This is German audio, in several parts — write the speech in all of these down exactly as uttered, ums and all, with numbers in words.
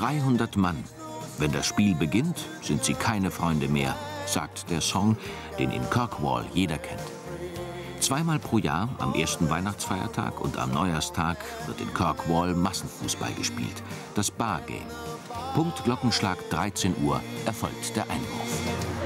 dreihundert Mann. Wenn das Spiel beginnt, sind sie keine Freunde mehr, sagt der Song, den in Kirkwall jeder kennt. Zweimal pro Jahr, am ersten Weihnachtsfeiertag und am Neujahrstag, wird in Kirkwall Massenfußball gespielt, das Bar Game. Punkt Glockenschlag dreizehn Uhr erfolgt der Einwurf.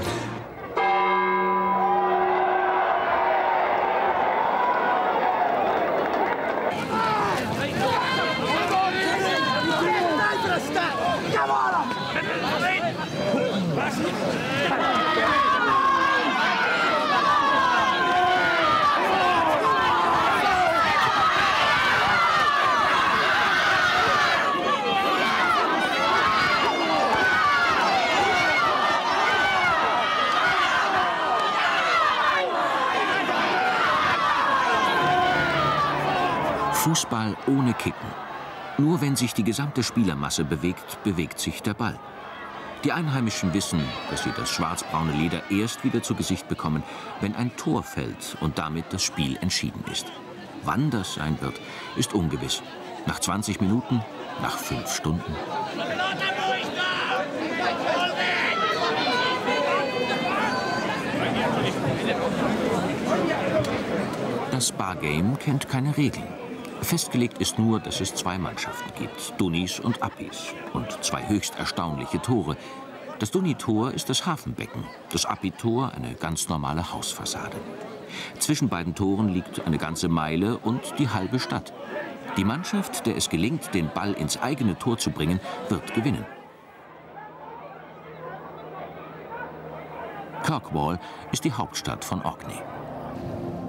Fußball ohne Kicken. Nur wenn sich die gesamte Spielermasse bewegt, bewegt sich der Ball. Die Einheimischen wissen, dass sie das schwarzbraune Leder erst wieder zu Gesicht bekommen, wenn ein Tor fällt und damit das Spiel entschieden ist. Wann das sein wird, ist ungewiss. Nach zwanzig Minuten, nach fünf Stunden. Das Bar Game kennt keine Regeln. Festgelegt ist nur, dass es zwei Mannschaften gibt, Dunnis und Appis, und zwei höchst erstaunliche Tore. Das Dunni-Tor ist das Hafenbecken, das Appi-Tor eine ganz normale Hausfassade. Zwischen beiden Toren liegt eine ganze Meile und die halbe Stadt. Die Mannschaft, der es gelingt, den Ball ins eigene Tor zu bringen, wird gewinnen. Kirkwall ist die Hauptstadt von Orkney.